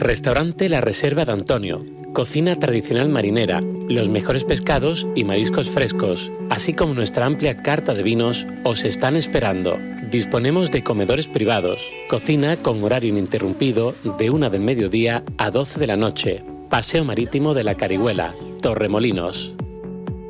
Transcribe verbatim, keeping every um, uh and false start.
Restaurante La Reserva de Antonio. Cocina tradicional marinera, los mejores pescados y mariscos frescos, así como nuestra amplia carta de vinos, os están esperando. Disponemos de comedores privados, cocina con horario ininterrumpido de una del mediodía a doce de la noche. Paseo Marítimo de la Carihuela, Torremolinos.